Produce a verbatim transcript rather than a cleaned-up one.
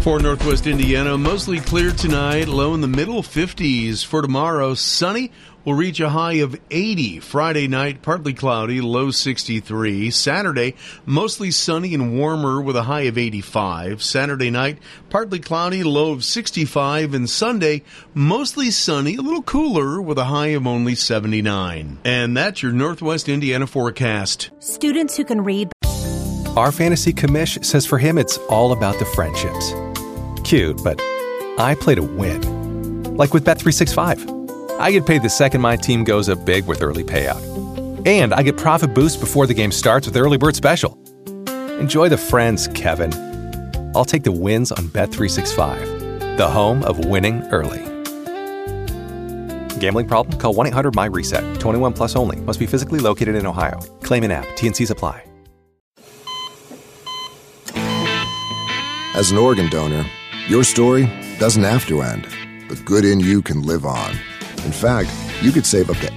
For Northwest Indiana, mostly clear tonight, low in the middle fifties. For tomorrow, sunny, will reach a high of eighty. Friday night, partly cloudy, low sixty-three. Saturday, mostly sunny and warmer with a high of eighty-five. Saturday night, partly cloudy, low of sixty-five. And Sunday, mostly sunny, a little cooler with a high of only seventy-nine. And that's your Northwest Indiana forecast. Students who can read. Our fantasy commish says for him it's all about the friendships. Cute, but I play to win. Like with Bet three sixty-five. I get paid the second my team goes up big with early payout. And I get profit boost before the game starts with Early Bird Special. Enjoy the friends, Kevin. I'll take the wins on Bet three sixty-five, the home of winning early. Gambling problem? Call one eight hundred M Y reset. twenty-one plus only. Must be physically located in Ohio. Claim and app. T N Cs apply. As an organ donor, your story doesn't have to end. The good in you can live on. In fact, you could save up to